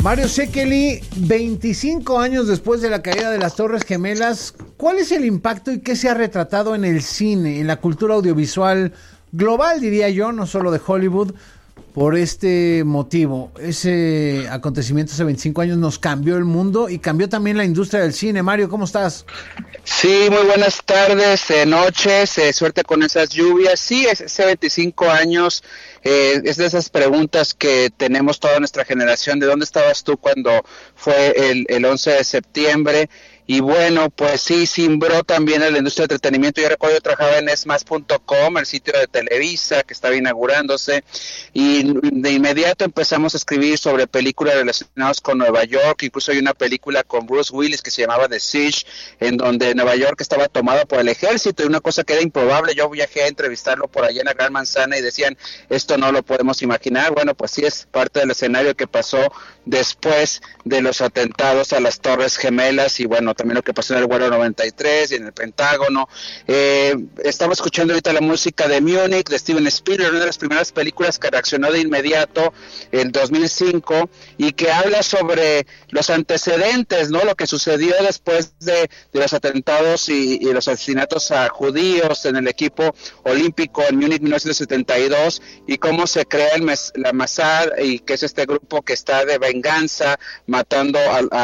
Mario Szekely, 25 años después de la caída de las Torres Gemelas, ¿cuál es el impacto y qué se ha retratado en el cine, en la cultura audiovisual global, diría yo, no solo de Hollywood, por este motivo? Ese acontecimiento hace 25 años nos cambió el mundo y cambió también la industria del cine. Mario, ¿cómo estás? Sí, muy buenas tardes, noches, suerte con esas lluvias. Sí, hace 25 años, es de esas preguntas que tenemos toda nuestra generación. ¿De dónde estabas tú cuando fue el 11 de septiembre? Y bueno, pues sí, cimbró también en la industria de entretenimiento. Yo recuerdo que trabajaba en esmas.com, el sitio de Televisa que estaba inaugurándose, y de inmediato empezamos a escribir sobre películas relacionadas con Nueva York. Incluso hay una película con Bruce Willis que se llamaba The Siege, en donde Nueva York estaba tomada por el ejército, y una cosa que era improbable. Yo viajé a entrevistarlo por allá en la Gran Manzana y decían, esto no lo podemos imaginar. Bueno, pues sí, es parte del escenario que pasó después de los atentados a las Torres Gemelas, y bueno, también lo que pasó en el vuelo 93 y en el Pentágono. Estamos escuchando ahorita la música de Munich, de Steven Spielberg, una de las primeras películas que reaccionó de inmediato en 2005, y que habla sobre los antecedentes, ¿no? Lo que sucedió después de los atentados y los asesinatos a judíos en el equipo olímpico en Múnich 1972, y cómo se crea la Mossad, y que es este grupo que está de venganza, matando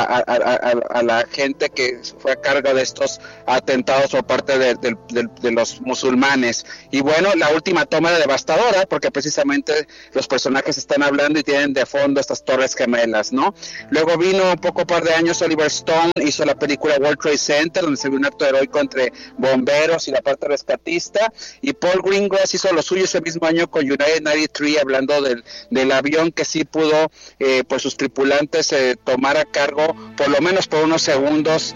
a la gente que fue a cargo de estos atentados por parte de los musulmanes. Y bueno, la última toma era devastadora, porque precisamente los personajes están hablando y tienen de fondo estas Torres Gemelas, ¿no? Luego vino un par de años Oliver Stone, hizo la película World Trade Center, donde se vio un acto heroico entre bomberos y la parte rescatista, y Paul Greengrass hizo lo suyo ese mismo año con United 93, hablando del avión que sí pudo, pues sus tripulantes tomar a cargo, por lo menos por unos segundos,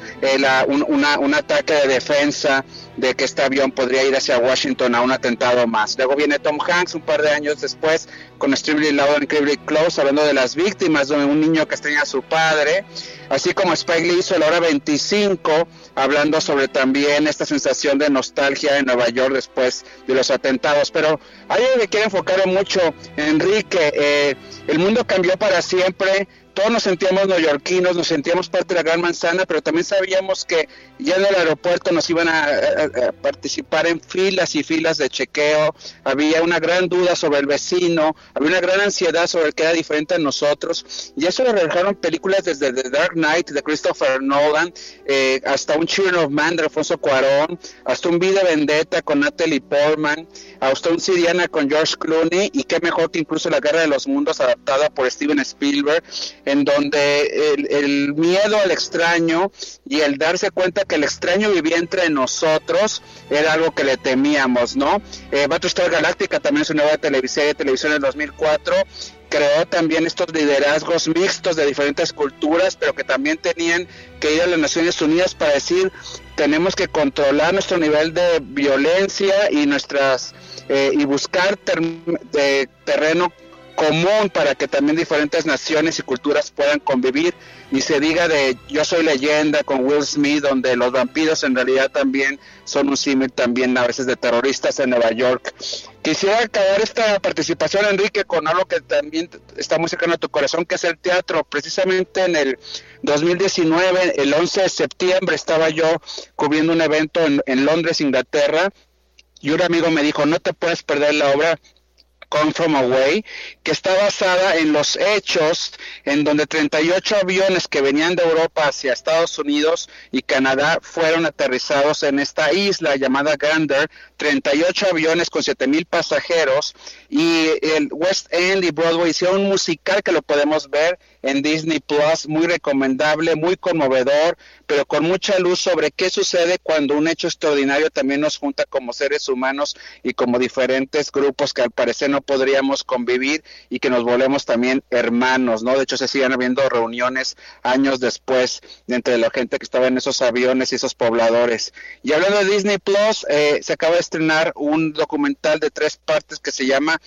un ataque de defensa de que este avión podría ir hacia Washington a un atentado más. Luego viene Tom Hanks un par de años después con Extremely Loud and Incredibly Close, hablando de las víctimas, de un niño que extraña a su padre, así como Spike Lee hizo La Hora 25, hablando sobre también esta sensación de nostalgia en Nueva York después de los atentados. Pero hay algo que quiero enfocar mucho, Enrique. El mundo cambió para siempre. Todos nos sentíamos neoyorquinos, nos sentíamos parte de la Gran Manzana, pero también sabíamos que ya en el aeropuerto nos iban a participar en filas y filas de chequeo. Había una gran duda sobre el vecino, había una gran ansiedad sobre el que era diferente a nosotros, y eso lo reflejaron películas desde The Dark Knight de Christopher Nolan, hasta un Children of Man de Alfonso Cuarón, hasta un V de Vendetta con Natalie Portman, hasta un Siriana con George Clooney, y qué mejor que incluso La Guerra de los Mundos, adaptada por Steven Spielberg, en donde el miedo al extraño y el darse cuenta que el extraño vivía entre nosotros era algo que le temíamos, ¿no? Battlestar Galactica también es una nueva serie de televisión en 2004, creó también estos liderazgos mixtos de diferentes culturas, pero que también tenían que ir a las Naciones Unidas para decir, tenemos que controlar nuestro nivel de violencia y y buscar terreno común para que también diferentes naciones y culturas puedan convivir, y se diga de Yo Soy Leyenda con Will Smith, donde los vampiros en realidad también son un símil también a veces de terroristas en Nueva York. Quisiera acabar esta participación, Enrique, con algo que también está muy cercano a tu corazón, que es el teatro. Precisamente en el 2019, el 11 de septiembre, estaba yo cubriendo un evento en Londres, Inglaterra, y un amigo me dijo, no te puedes perder la obra Come From Away, que está basada en los hechos en donde 38 aviones que venían de Europa hacia Estados Unidos y Canadá fueron aterrizados en esta isla llamada Gander, 38 aviones con 7,000 pasajeros, y el West End y Broadway hicieron un musical que lo podemos ver en Disney Plus, muy recomendable, muy conmovedor, pero con mucha luz sobre qué sucede cuando un hecho extraordinario también nos junta como seres humanos y como diferentes grupos que al parecer no podríamos convivir, y que nos volvemos también hermanos, ¿no? De hecho, se siguen habiendo reuniones años después entre la gente que estaba en esos aviones y esos pobladores. Y hablando de Disney Plus, se acaba de estrenar un documental de 3 partes que se llama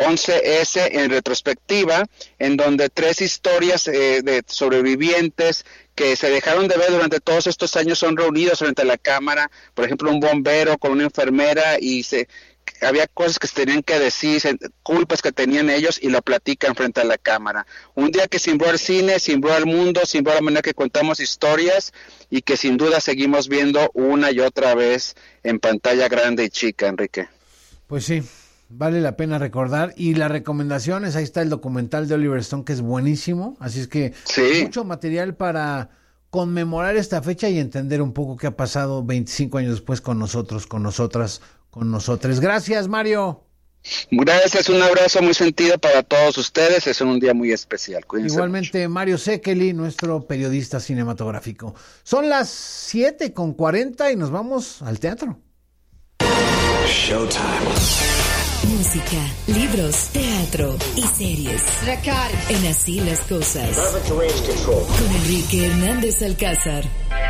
11S en retrospectiva, en donde 3 historias de sobrevivientes que se dejaron de ver durante todos estos años son reunidos frente a la cámara. Por ejemplo, un bombero con una enfermera, y había cosas que se tenían que decir, culpas que tenían ellos, y lo platican frente a la cámara. Un día que simbró el cine, simbró el mundo, simbró la manera que contamos historias, y que sin duda seguimos viendo una y otra vez en pantalla grande y chica, Enrique. Pues sí, vale la pena recordar. Y las recomendaciones, ahí está el documental de Oliver Stone, que es buenísimo. Así es que sí, mucho material para conmemorar esta fecha y entender un poco qué ha pasado 25 años después con nosotros, con nosotras, con nosotros. Gracias, Mario. Gracias, un abrazo muy sentido para todos ustedes, es un día muy especial. Cuídense igualmente mucho. Mario Sekeli, nuestro periodista cinematográfico. Son las 7:40 y nos vamos al teatro. Showtime. Música, libros, teatro y series. En Así las Cosas. Con Enrique Hernández Alcázar.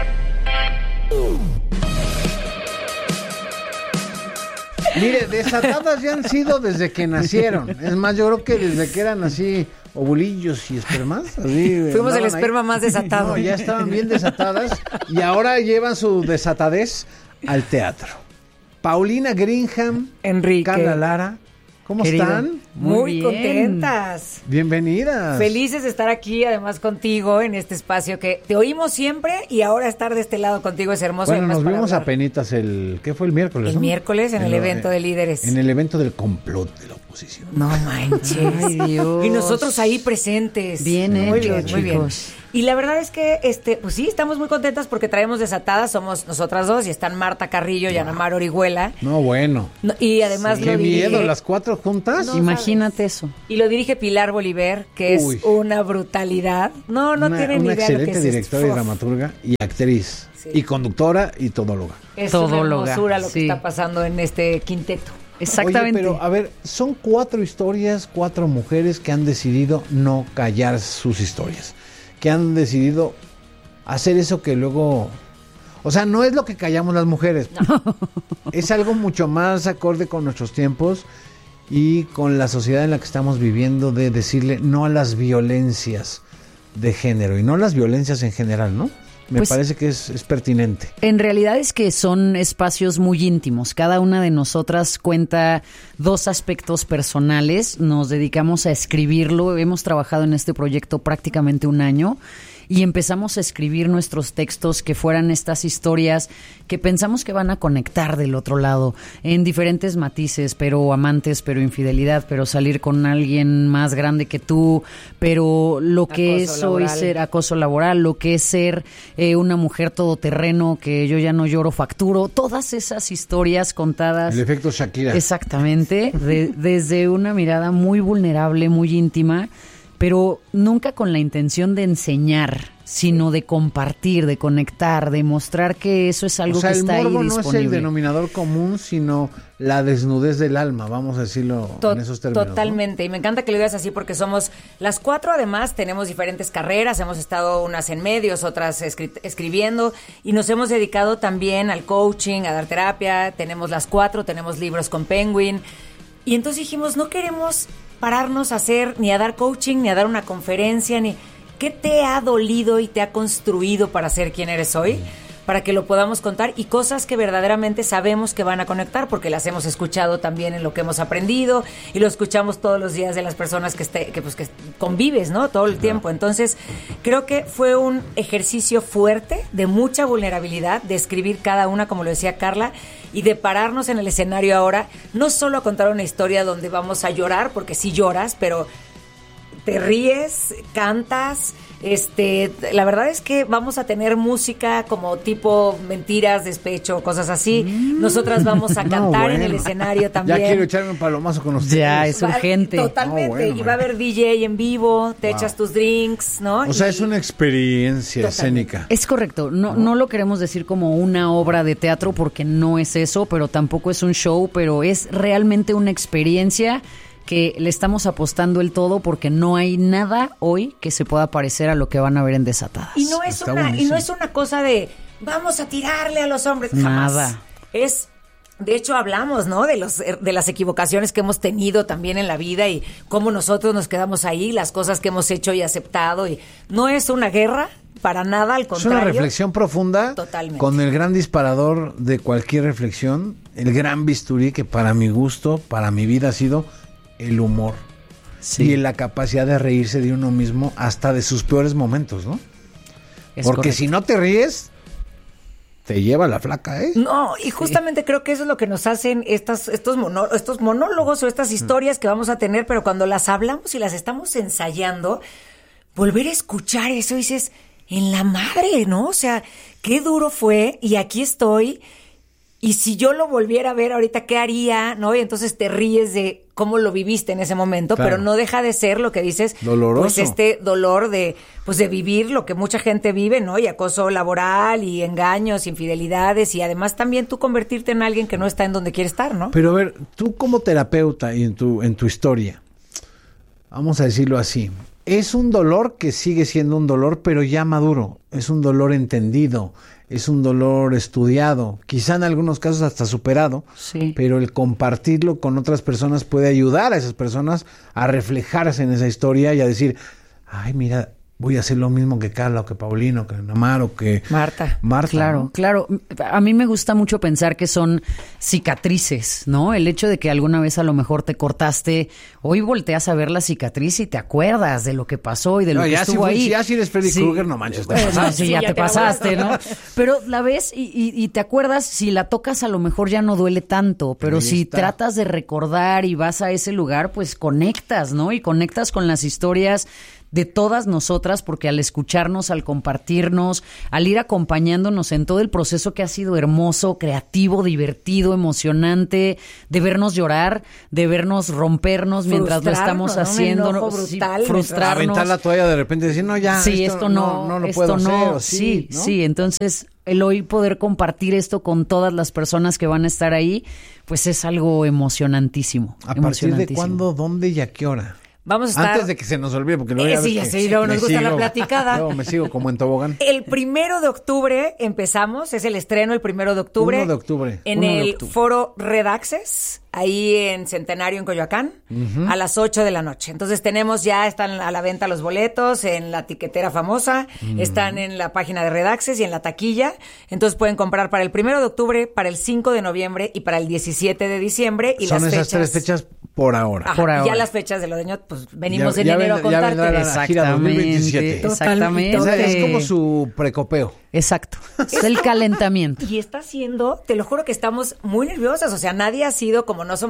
Mire, desatadas ya han sido desde que nacieron. Es más, yo creo que desde que eran así ovulillos y espermas. Así, fuimos el esperma más desatado. No, ya estaban bien desatadas y ahora llevan su desatadez al teatro. Paulina Greenham, Enrique, Carla Lara, ¿cómo querido, están? Muy contentas. Bienvenidas. Felices de estar aquí, además contigo, en este espacio que te oímos siempre y ahora estar de este lado contigo es hermoso. Bueno, nos vimos apenitas ¿qué fue el miércoles? El miércoles en el evento de líderes. En el evento del complot de la oposición. No manches. Ay, Dios. Y nosotros ahí presentes. Bien muy hecho, bien, muy bien. chicos. Y la verdad es que, pues sí, estamos muy contentas porque traemos desatadas, somos nosotras dos y están Marta Carrillo y Ana Mar Orihuela. No, bueno. No, y además Qué miedo, las cuatro juntas. No, imagínate eso. Y lo dirige Pilar Bolívar, que es una brutalidad. No tienen ni idea de lo que es. Una excelente directora y dramaturga y actriz. Sí. Y conductora y todóloga. Es una hermosura lo que está pasando en este quinteto. Exactamente. Oye, pero a ver, son 4 historias, 4 mujeres que han decidido no callar sus historias. Que han decidido hacer eso que luego... O sea, no es lo que callamos las mujeres. No. Es algo mucho más acorde con nuestros tiempos y con la sociedad en la que estamos viviendo, de decirle no a las violencias de género y no a las violencias en general, ¿no? Me parece que es pertinente. En realidad es que son espacios muy íntimos. Cada una de nosotras cuenta 2 aspectos personales. Nos dedicamos a escribirlo. Hemos trabajado en este proyecto prácticamente 1 año. Y empezamos a escribir nuestros textos que fueran estas historias que pensamos que van a conectar del otro lado, en diferentes matices, pero amantes, pero infidelidad, pero salir con alguien más grande que tú, pero lo que es hoy ser acoso laboral, lo que es ser una mujer todoterreno, que yo ya no lloro, facturo, todas esas historias contadas. El efecto Shakira. Exactamente, desde una mirada muy vulnerable, muy íntima, pero nunca con la intención de enseñar, sino de compartir, de conectar, de mostrar que eso es algo que está ahí disponible. El morbo no es el denominador común, sino la desnudez del alma, vamos a decirlo en esos términos. Totalmente, ¿no? Y me encanta que lo digas así porque somos las 4, además tenemos diferentes carreras, hemos estado unas en medios, otras escribiendo, y nos hemos dedicado también al coaching, a dar terapia, tenemos las 4, tenemos libros con Penguin, y entonces dijimos, no queremos pararnos a hacer, ni a dar coaching, ni a dar una conferencia, ni... ¿Qué te ha dolido y te ha construido para ser quien eres hoy? Para que lo podamos contar, y cosas que verdaderamente sabemos que van a conectar, porque las hemos escuchado también en lo que hemos aprendido, y lo escuchamos todos los días de las personas que convives, ¿no? Todo el tiempo. Entonces, creo que fue un ejercicio fuerte, de mucha vulnerabilidad, de escribir cada una, como lo decía Carla, y de pararnos en el escenario ahora, no solo a contar una historia donde vamos a llorar, porque sí lloras, pero te ríes, cantas. La verdad es que vamos a tener música como tipo mentiras, despecho, cosas así. Nosotras vamos a cantar en el escenario también. Ya quiero echarme un palomazo con ustedes. Ya, es urgente. Totalmente. Y va a haber DJ en vivo, te echas tus drinks, ¿no? O sea, es una experiencia escénica. Es correcto. No lo queremos decir como una obra de teatro porque no es eso, pero tampoco es un show, pero es realmente una experiencia que le estamos apostando el todo porque no hay nada hoy que se pueda parecer a lo que van a ver en Desatadas. Y no es una cosa de vamos a tirarle a los hombres, jamás. Nada. De hecho, hablamos, ¿no? De las equivocaciones que hemos tenido también en la vida y cómo nosotros nos quedamos ahí, las cosas que hemos hecho y aceptado. Y no es una guerra, para nada, al contrario. Es una reflexión profunda. Totalmente. Con el gran disparador de cualquier reflexión, el gran bisturí que para mi gusto, para mi vida ha sido el humor. Sí. Y la capacidad de reírse de uno mismo hasta de sus peores momentos, ¿no? Es Porque correcto. si no te ríes, te lleva la flaca, ¿eh? No, y justamente creo que eso es lo que nos hacen estos monólogos o estas historias que vamos a tener, pero cuando las hablamos y las estamos ensayando, volver a escuchar eso, dices, en la madre, ¿no? O sea, qué duro fue y aquí estoy. Y si yo lo volviera a ver ahorita, ¿qué haría? ¿No? Y entonces te ríes de cómo lo viviste en ese momento, Claro. pero no deja de ser lo que dices, Doloroso. pues este dolor de vivir lo que mucha gente vive, ¿no? Y acoso laboral y engaños, infidelidades y además también tú convertirte en alguien que no está en donde quiere estar, ¿no? Pero a ver, tú como terapeuta y en tu historia, vamos a decirlo así, es un dolor que sigue siendo un dolor, pero ya maduro, es un dolor entendido, es un dolor estudiado, quizá en algunos casos hasta superado, Sí. pero el compartirlo con otras personas puede ayudar a esas personas a reflejarse en esa historia y a decir, ay, mira, voy a hacer lo mismo que Carla, o que Paulino, que Namar, o que Marta. Claro, ¿no? claro. A mí me gusta mucho pensar que son cicatrices, ¿no? El hecho de que alguna vez a lo mejor te cortaste, hoy volteas a ver la cicatriz y te acuerdas de lo que pasó y de lo No, que ya estuvo si, ahí. ya si eres Freddy Sí. Krueger, no manches, te Bueno, pasaste. sí, ya Sí, te ya te pasaste, ¿no? acuerdas. Pero la ves y te acuerdas, si la tocas a lo mejor ya no duele tanto, pero Ahí si está. tratas de recordar y vas a ese lugar, pues conectas, ¿no? Y conectas con las historias de todas nosotras, porque al escucharnos, al compartirnos, al ir acompañándonos en todo el proceso que ha sido hermoso, creativo, divertido, emocionante, de vernos llorar, de vernos rompernos mientras lo estamos Frustrarnos, ¿no? Un haciendo, enojo sí, brutal, frustrarnos. Aventar la toalla de repente y decir, no, ya, Sí, esto no lo esto puedo no, hacer. O sí, ¿no? sí. Entonces, el hoy poder compartir esto con todas las personas que van a estar ahí, pues es algo emocionantísimo. ¿A partir de emocionantísimo. cuándo, dónde y a qué hora? Vamos a estar... Antes de que se nos olvide, porque luego ya Sí, ves ya que sé, luego nos me gusta la platicada. Luego me sigo como en tobogán. El 1 de octubre empezamos, es el estreno el 1 de octubre. 1 de octubre. En 1 de el octubre. foro Red Access, ahí en Centenario, en Coyoacán, a las 8 de la noche. Entonces están a la venta los boletos en la tiquetera famosa, están en la página de Red Access y en la taquilla. Entonces pueden comprar para el 1 de octubre, para el 5 de noviembre y para el 17 de diciembre. Y Son las esas fechas, 3 fechas por ahora. Ajá, por ya ahora. las fechas de lo de Ñot, pues venimos Ya- en ya enero a ven- ya vendrá contarte. la gira 2027. Exactamente. O sea, es como su precopeo. Exacto. Es el calentamiento. Y está siendo, te lo juro que estamos muy nerviosas, o sea, nadie ha sido como no es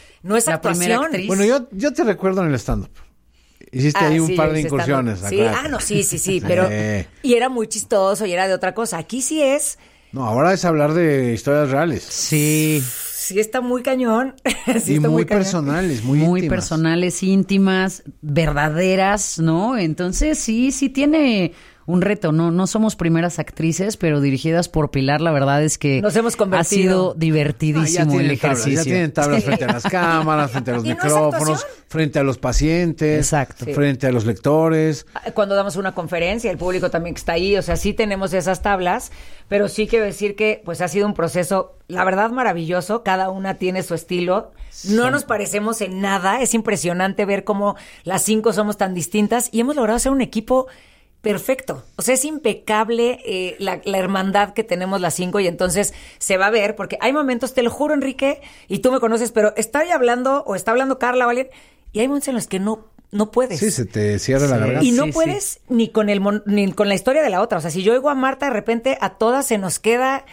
La primera actuación. actriz. Bueno, yo te recuerdo en el stand-up. Hiciste ahí un sí, par yo de hice incursiones. stand-up. Sí, acuérdate. no, sí, pero y era muy chistoso y era de otra cosa. Aquí sí No, ahora es hablar de historias reales. Sí. sí está muy cañón. Sí Y está muy cañón. personales, muy íntimas. Personales, íntimas, verdaderas, ¿no? Entonces sí tiene un reto. No somos primeras actrices, pero dirigidas por Pilar, la verdad es que Nos hemos ha convertido. sido Ah, divertidísimo el ejercicio. Ya tienen tablas frente a las cámaras, frente a los Y no es micrófonos, actuación. frente a los pacientes, Exacto. frente a los lectores. Cuando damos una conferencia, el público también que está ahí, o sea, sí tenemos esas tablas, pero sí quiero decir que pues ha sido un proceso, la verdad, maravilloso, cada una tiene su estilo, no nos parecemos en nada, es impresionante ver cómo las 5 somos tan distintas y hemos logrado ser un equipo perfecto, o sea, es impecable la hermandad que tenemos las 5 y entonces se va a ver, porque hay momentos, te lo juro, Enrique, y tú me conoces, pero estoy hablando, o está hablando Carla, Valen, y hay momentos en los que no puedes. Sí, se te cierra la garganta. Y no Sí, puedes ni con ni con la historia de la otra. O sea, si yo oigo a Marta, de repente a todas se nos queda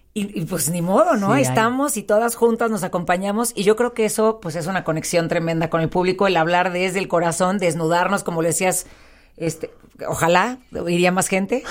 y pues ni modo, ¿no? Sí, Ahí hay. estamos y todas juntas nos acompañamos y yo creo que eso pues es una conexión tremenda con el público, el hablar desde el corazón, desnudarnos, como le decías, ojalá iría más gente.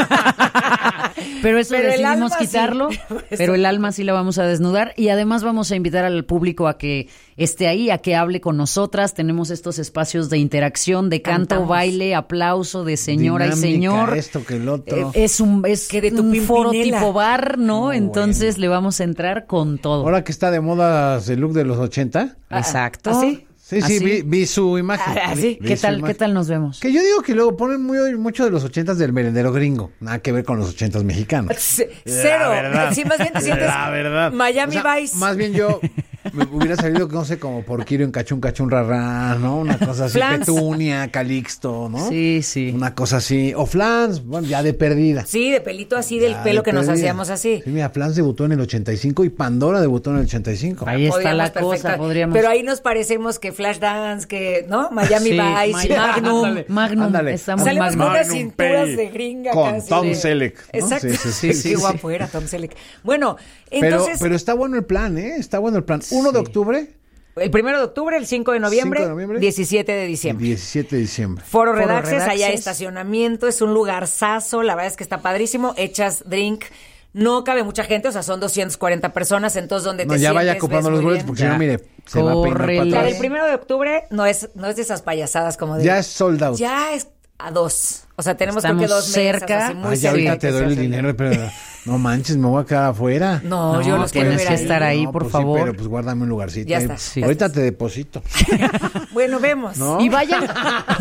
Pero eso Pero el decidimos alma sí. quitarlo, pero el alma sí la vamos a desnudar y además vamos a invitar al público a que esté ahí, a que hable con nosotras. Tenemos estos espacios de interacción, de canto, Cantamos. baile, aplauso, de señora Dinámica, y señor. esto que el otro. Es Que de tu un foro Pimpinela. tipo bar, ¿no? No, Entonces le vamos a entrar con todo. Ahora que está de moda el look de los 80. Exacto. ¿Así? Sí, Así. vi su imagen. ¿sí? Vi ¿Qué su tal, imagen. qué tal nos vemos? Que yo digo que luego ponen mucho de los 80 del merendero gringo. Nada que ver con los 80 mexicanos. Cero. La verdad. Sí, más bien te sientes La verdad. Miami O sea, Vice. Más bien yo me hubiera salido, no sé, como Porquírio en Cachún Cachún Rarra, ¿no? Una cosa así, Flans. Petunia, Calixto, ¿no? Sí, sí. Una cosa así. O Flans, bueno, ya de perdida. Sí, de pelito así del Ya pelo de que nos perdida. hacíamos así. Sí, mira, Flans debutó en el 85 y Pandora debutó en el 85. Ahí está Podríamos la cosa, perfecta- podríamos. Pero ahí nos parecemos que Flashdance, que, ¿no? Miami Sí, Vice, Magnum. Ándale. Magnum, Ándale. estamos Salimos con Magnum. unas Magnum cinturas Pay. de gringa Con casi. Tom Sí. Selleck, ¿no? Exacto. Sí, sí, sí, Qué sí, guapo sí. era Tom Selleck. Bueno, Pero, entonces, pero está bueno el plan, ¿eh? Está bueno el plan. 1 de octubre el 1 de octubre, el 5 de noviembre, 5 de noviembre, 17 de y diciembre. 17 de diciembre. Foro Foro Redaxes, allá hay Redaxes. estacionamiento, es un lugarzazo, la verdad es que está padrísimo, echas drink, no cabe mucha gente, o sea, son 240 personas, entonces donde No, te ya sientes, vaya comprando ves los muy boletos bien. porque si no, Ya. mire, se va a peinar Córrele. para La atrás. del 1 de octubre no es de esas payasadas como de... Ya es sold out. Ya es a 2. O sea, tenemos creo que Estamos 2 cerca. mesas, así muy Ay, ya cerca ahorita que te se doy el hace. dinero, pero no manches, me voy a quedar afuera. No, yo No, los quiero tienes ver que ahí. estar ahí, No, por pues favor. Sí, pero pues guárdame un lugarcito. Ya ahí. está, Sí. ya Ahorita está. te deposito. Bueno, vemos. ¿No? Y vayan.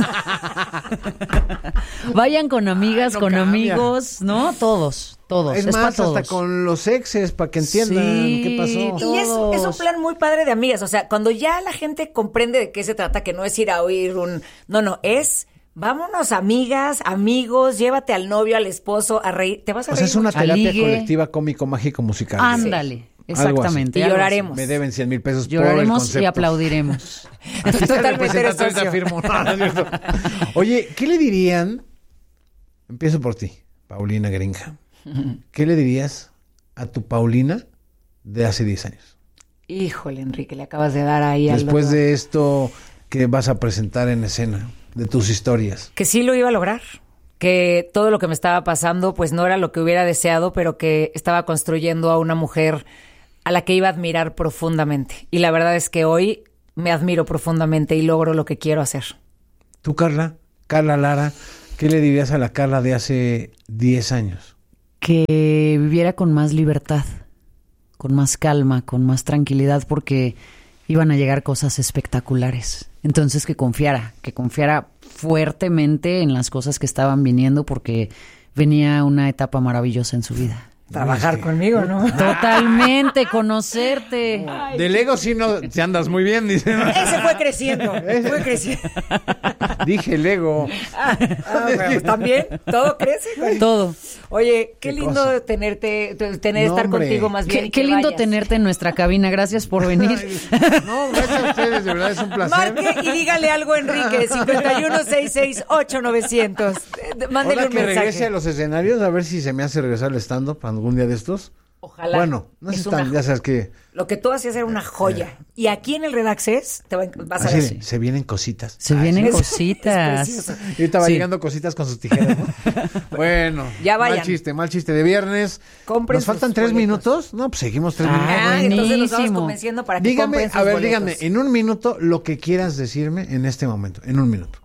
Vayan con amigas, no con cambia. amigos, ¿no? Todos. Es para más, todos. hasta con los exes, para que entiendan Sí, qué pasó. Y es un todos. plan muy padre de amigas. O sea, cuando ya la gente comprende de qué se trata, que no es ir a oír un... No, es... Vámonos, amigas, amigos, llévate al novio, al esposo, a reír. Te vas a O reír. sea, es una mucho. terapia Aligue. colectiva cómico, mágico, musical. Ándale, Algo exactamente. Y algo así. lloraremos. Me deben 100,000 pesos por el Lloraremos concepto. y aplaudiremos. Aquí está el Totalmente eres representante, ahorita socio. firmo. No, no es cierto. Oye, ¿qué le dirían? Empiezo por ti, Paulina Grinja. ¿Qué le dirías a tu Paulina de hace 10 años? Híjole, Enrique, le acabas de dar ahí al Después doctor. de esto que vas a presentar en escena, de tus historias. Que sí lo iba a lograr. Que todo lo que me estaba pasando, pues no era lo que hubiera deseado, pero que estaba construyendo a una mujer a la que iba a admirar profundamente. Y la verdad es que hoy me admiro profundamente y logro lo que quiero hacer. Tú, Carla Lara, ¿qué le dirías a la Carla de hace 10 años? Que viviera con más libertad, con más calma, con más tranquilidad, porque iban a llegar cosas espectaculares. Entonces que confiara fuertemente en las cosas que estaban viniendo, porque venía una etapa maravillosa en su vida. Trabajar conmigo, ¿no? Totalmente, conocerte. Del ego sí no te andas muy bien, dice. Ese fue creciendo, fue creciendo. Dije el ego. Bueno, pues también, todo crece. güey. Todo. Oye, qué Qué lindo cosa. tener No, estar hombre. contigo más bien. Qué, y qué que lindo vayas. tenerte en nuestra cabina. Gracias por venir. No, gracias a ustedes, de verdad es un placer. Marque y dígale algo a Enrique, 51668900. Mándele Ahora un que regrese mensaje. a los escenarios, a ver si se me hace regresar al stand-up algún día de estos. Ojalá. Bueno, no Es sé una tan, ya sabes que Lo que tú hacías era una joya. Y aquí en el Redaxes vas a así ver. de, se vienen cositas. Se Ay, vienen es- cositas. es precioso. Y ahorita va Sí. llegando cositas con sus tijeras, ¿no? Bueno, Ya vayan. mal chiste de viernes. Compren ¿Nos faltan sus 3 boletos. minutos? No, pues seguimos 3 Ah, minutos. Entonces los vamos buenísimo. convenciendo para que Dígame, compren sus a ver, boletos. díganme en un minuto lo que quieras decirme en este momento. En un minuto.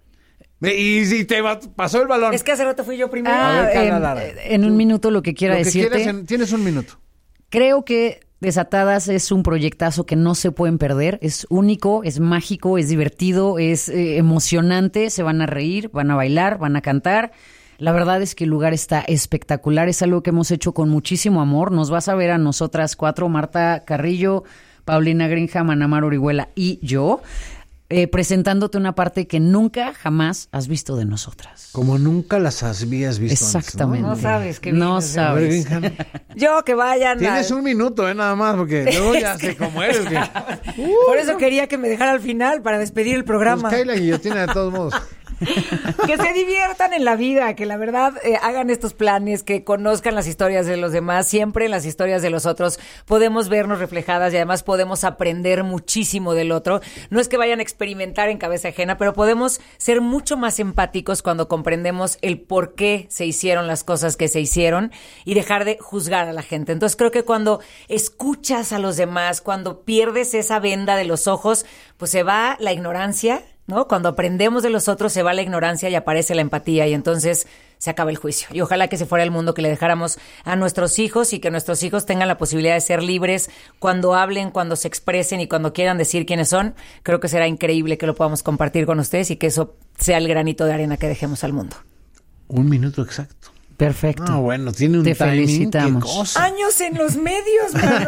Y si pasó el balón. Es que hace rato fui yo primero. A ver, Carla Lara. En un minuto lo que quiera lo que decirte. quieras, tienes un minuto. Creo que Desatadas es un proyectazo que no se pueden perder. Es único, es mágico, es divertido, es emocionante. Se van a reír, van a bailar, van a cantar. La verdad es que el lugar está espectacular. Es algo que hemos hecho con muchísimo amor. Nos vas a ver a nosotras 4, Marta Carrillo, Paulina Grinja, Manamar Orihuela y yo, presentándote una parte que nunca, jamás has visto de nosotras. Como nunca las habías visto Exactamente. antes, No sabes qué No vienes, ¿no? A ver, sabes. Grinja, Yo que vayan. tienes un minuto, nada más, porque luego ya sé cómo eres. Que, Por eso quería que me dejara al final para despedir el programa. pues cae la guillotina de todos modos. Que se diviertan en la vida, que la verdad hagan estos planes, que conozcan las historias de los demás. Siempre en las historias de los otros podemos vernos reflejadas y además podemos aprender muchísimo del otro. No es que vayan a experimentar en cabeza ajena, pero podemos ser mucho más empáticos cuando comprendemos el por qué se hicieron las cosas que se hicieron y dejar de juzgar a la gente. Entonces creo que cuando escuchas a los demás, cuando pierdes esa venda de los ojos, pues se va la ignorancia, ¿no? Cuando aprendemos de los otros se va la ignorancia y aparece la empatía y entonces se acaba el juicio. Y ojalá que se fuera el mundo que le dejáramos a nuestros hijos y que nuestros hijos tengan la posibilidad de ser libres cuando hablen, cuando se expresen y cuando quieran decir quiénes son. Creo que será increíble que lo podamos compartir con ustedes y que eso sea el granito de arena que dejemos al mundo. 1 minuto exacto. Perfecto. Ah, bueno, tiene un Te timing. felicitamos. Qué cosa. Años en los medios, mano.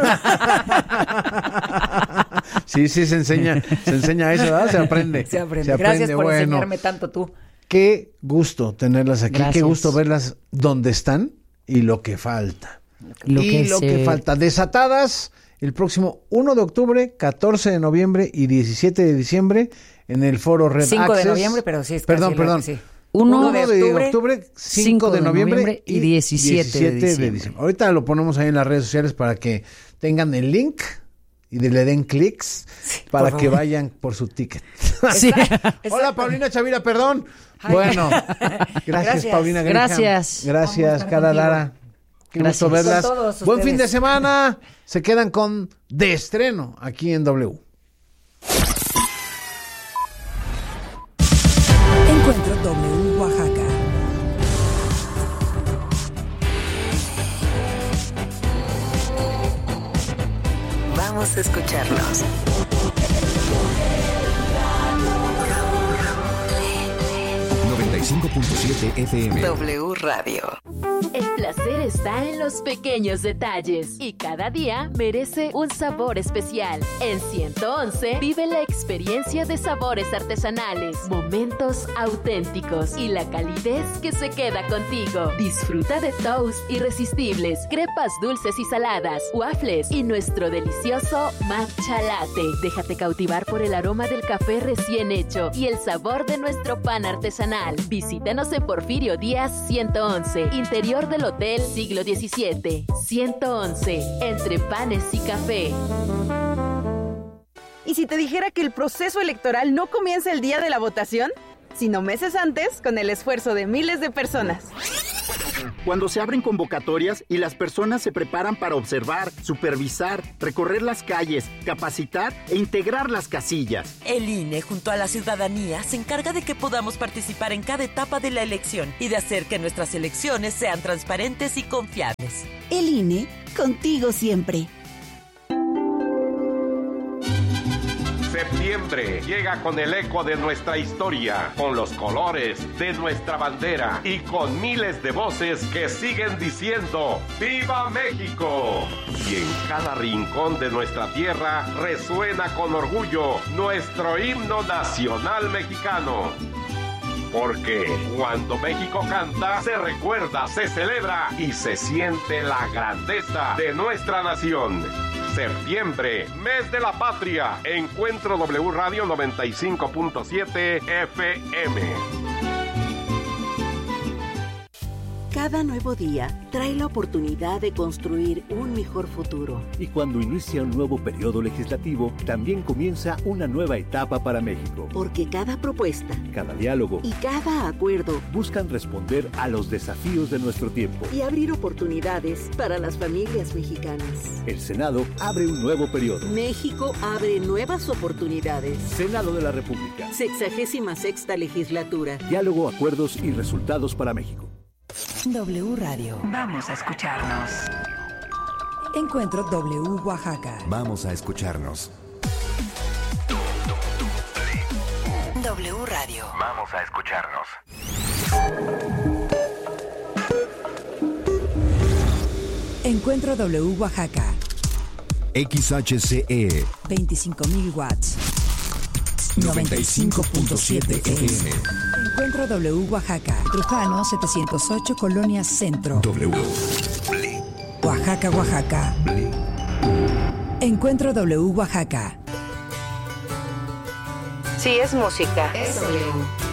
Sí, se enseña eso, ¿verdad? Se aprende. Se aprende. Gracias por Bueno, enseñarme tanto tú. qué gusto tenerlas aquí, Gracias. qué gusto verlas donde están y lo que falta. Lo que falta. Desatadas el próximo 1 de octubre, 14 de noviembre y 17 de diciembre en el foro Red 5 Access. de noviembre, pero sí es casi Perdón. sí. 1 de octubre, 5 de noviembre y 17 de diciembre. Ahorita lo ponemos ahí en las redes sociales para que tengan el link y le den clics para que vayan por su ticket. Sí. Hola, Paulina Chavira, perdón. Ay. Bueno, gracias, Paulina. Gracias. Gracias, Cara Lara. Qué gusto Gracias. verlas. Con todos Buen fin de ustedes. semana. Se quedan con De Estreno aquí en W. Encuentro W Oaxaca. Vamos a escucharnos. FM. W Radio. El placer está en los pequeños detalles y cada día merece un sabor especial. En 111 vive la experiencia de sabores artesanales, momentos auténticos y la calidez que se queda contigo. Disfruta de toast irresistibles, crepas dulces y saladas, waffles y nuestro delicioso matcha latte. Déjate cautivar por el aroma del café recién hecho y el sabor de nuestro pan artesanal. Visítanos en Porfirio Díaz 111, interior del Hotel Siglo XVII. 111, entre panes y café. ¿Y si te dijera que el proceso electoral no comienza el día de la votación, sino meses antes con el esfuerzo de miles de personas? Cuando se abren convocatorias y las personas se preparan para observar, supervisar, recorrer las calles, capacitar e integrar las casillas. El INE, junto a la ciudadanía, se encarga de que podamos participar en cada etapa de la elección y de hacer que nuestras elecciones sean transparentes y confiables. El INE, contigo siempre. Septiembre llega con el eco de nuestra historia, con los colores de nuestra bandera y con miles de voces que siguen diciendo ¡Viva México! Y en cada rincón de nuestra tierra resuena con orgullo nuestro himno nacional mexicano. Porque cuando México canta, se recuerda, se celebra y se siente la grandeza de nuestra nación. Septiembre, mes de la patria. Encuentro W Radio 95.7 FM. Cada nuevo día trae la oportunidad de construir un mejor futuro. Y cuando inicia un nuevo periodo legislativo, también comienza una nueva etapa para México. Porque cada propuesta, cada diálogo y cada acuerdo buscan responder a los desafíos de nuestro tiempo y abrir oportunidades para las familias mexicanas. El Senado abre un nuevo periodo. México abre nuevas oportunidades. Senado de la República. 66ª legislatura. Diálogo, acuerdos y resultados para México. W Radio. Vamos a escucharnos. Encuentro W Oaxaca. Vamos a escucharnos. W Radio. Vamos a escucharnos. Encuentro W Oaxaca. XHCE 25,000 watts. 95.7 FM. Encuentro W Oaxaca. Trujano 708, Colonia Centro. W. Oaxaca, Oaxaca. Encuentro W Oaxaca. Sí, es música. Es W.